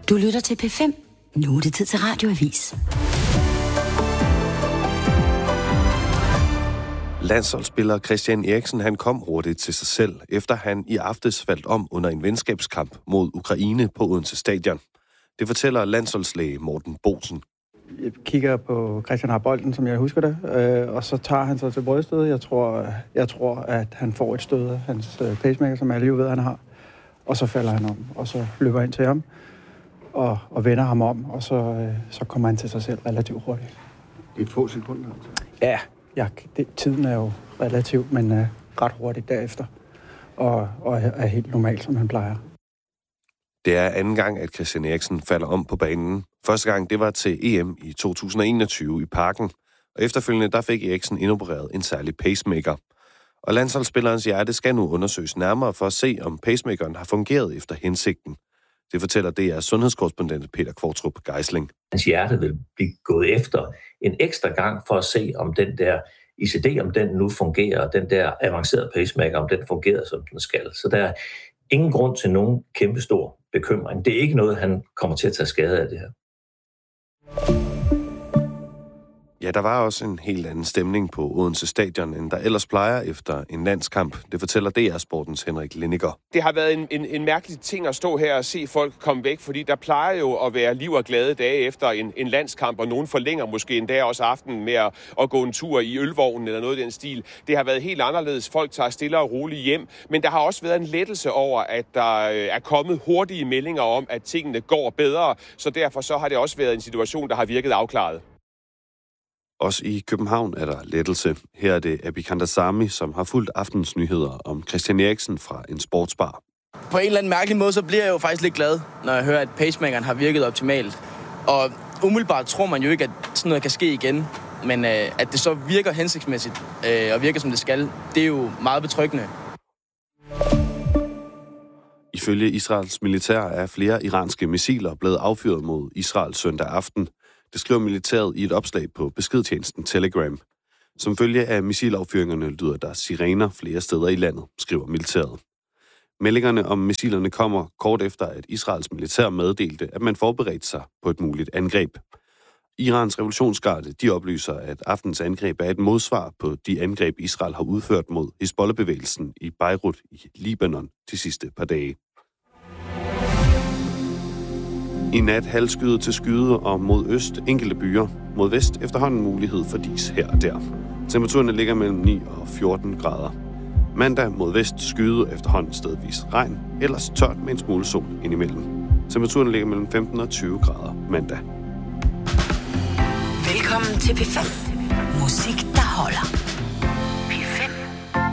Du lytter til P5. Nu er det tid til Radioavis. Landsholdsspiller Christian Eriksen, han kom hurtigt til sig selv, efter han i aftes faldt om under en venskabskamp mod Ukraine på Odense Stadion. Det fortæller landsholdslæge Morten Bosen. Jeg kigger på Christian har bolden, som jeg husker det, og så tager han sig til bryststødet. Jeg tror, at han får et stød af hans pacemaker, som alle jo ved, han har. Og så falder han om, og så løber ind til ham og vender ham om, og så kommer han til sig selv relativt hurtigt. Et få sekunder? Ja, tiden er jo relativt, men ret hurtigt derefter. Og er helt normalt, som han plejer. Det er anden gang, at Christian Eriksen falder om på banen. Første gang, det var til EM i 2021 i Parken. Og efterfølgende, der fik Eriksen indopereret en særlig pacemaker. Og landsholdsspillerens hjerte skal nu undersøges nærmere for at se, om pacemakeren har fungeret efter hensigten. Det fortæller DR's sundhedskorrespondent Peter Kvartrup Geisling. Hans hjerte vil blive gået efter en ekstra gang for at se, om den der ICD, om den nu fungerer, og den der avancerede pacemaker, om den fungerer, som den skal. Så der er ingen grund til nogen kæmpestor bekymring. Det er ikke noget, han kommer til at tage skade af det her. Ja, der var også en helt anden stemning på Odense Stadion, end der ellers plejer efter en landskamp. Det fortæller DR Sportens Henrik Lindiger. Det har været en mærkelig ting at stå her og se folk komme væk, fordi der plejer jo at være liv og glade dage efter en landskamp, og nogen forlænger måske endda også aftenen med at gå en tur i ølvognen eller noget i den stil. Det har været helt anderledes. Folk tager stille og roligt hjem, men der har også været en lettelse over, at der er kommet hurtige meldinger om, at tingene går bedre, så derfor så har det også været en situation, der har virket afklaret. Også i København er der lettelse. Her er det Abikander Sami, som har fulgt aftens nyheder om Christian Eriksen fra en sportsbar. På en eller anden mærkelig måde, så bliver jeg jo faktisk lidt glad, når jeg hører, at pacemakeren har virket optimalt. Og umiddelbart tror man jo ikke, at sådan noget kan ske igen. Men at det så virker hensigtsmæssigt og virker som det skal, det er jo meget betryggende. Ifølge Israels militær er flere iranske missiler blevet affyret mod Israel søndag aften. Det skriver militæret i et opslag på beskedtjenesten Telegram. Som følge af missilaffyringerne lyder der sirener flere steder i landet, skriver militæret. Meldingerne om missilerne kommer kort efter, at Israels militær meddelte, at man forberedte sig på et muligt angreb. Irans revolutionsgarde, de oplyser, at aftens angreb er et modsvar på de angreb, Israel har udført mod Hizbollah-bevægelsen i Beirut i Libanon de sidste par dage. I nat halvskyet til skyde og mod øst enkelte byer. Mod vest efterhånden mulighed for dis her og der. Temperaturerne ligger mellem 9 og 14 grader. Mandag mod vest skyde efterhånden stedvis regn, ellers tørt med en smule sol indimellem. Temperaturen ligger mellem 15 og 20 grader mandag. Velkommen til P5. Musik, der holder.